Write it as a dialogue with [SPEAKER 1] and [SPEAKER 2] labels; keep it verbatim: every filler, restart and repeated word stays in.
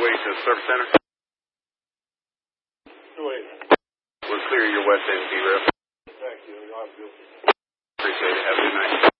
[SPEAKER 1] Wait to the service center.
[SPEAKER 2] Wait.
[SPEAKER 1] We'll clear your west end, B-Rep.
[SPEAKER 2] Thank you. I'll do.
[SPEAKER 1] Appreciate it. Have a good night.